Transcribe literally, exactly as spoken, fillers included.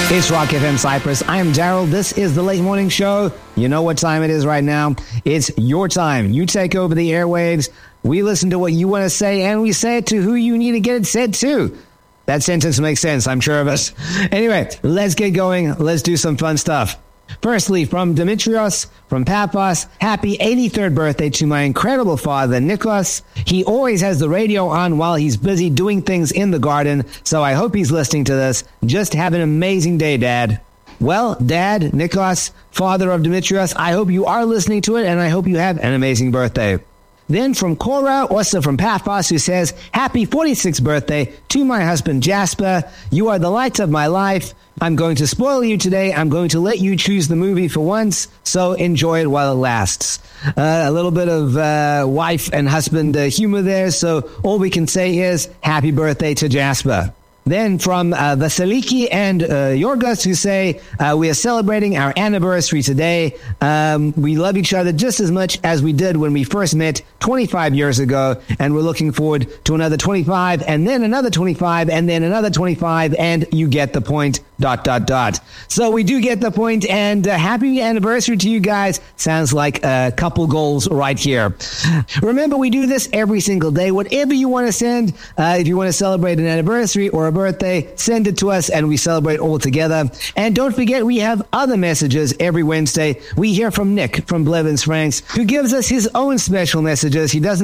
It's Rock F M Cyprus. I am Daryl. This is the Late Morning Show. You know what time it is right now. It's your time. You take over the airwaves. We listen to what you want to say, and we say it to who you need to get it said to. That sentence makes sense, I'm sure of us. Anyway, let's get going. Let's do some fun stuff. Firstly, from Dimitrios, from Paphos, happy eighty-third birthday to my incredible father, Niklas. He always has the radio on while he's busy doing things in the garden, so I hope he's listening to this. Just have an amazing day, Dad. Well, Dad, Niklas, father of Dimitrios, I hope you are listening to it, and I hope you have an amazing birthday. Then from Cora, also from Paphos, who says, happy forty-sixth birthday to my husband, Jasper. You are the light of my life. I'm going to spoil you today. I'm going to let you choose the movie for once, so enjoy it while it lasts. Uh, a little bit of uh, wife and husband uh, humor there, so all we can say is happy birthday to Jasper. Then from uh, Vasiliki and uh, Yorgos, who say, uh, we are celebrating our anniversary today. Um, we love each other just as much as we did when we first met twenty-five years ago, and we're looking forward to another twenty-five, and then another twenty-five, and then another twenty-five, and you get the point, dot, dot, dot. So we do get the point, and uh, happy anniversary to you guys. Sounds like a couple goals right here. Remember, we do this every single day. Whatever you want to send, uh, if you want to celebrate an anniversary or a birthday, send it to us, and we celebrate all together. And don't forget, we have other messages every Wednesday. We hear from Nick from Blevins Franks, who gives us his own special messages. He doesn't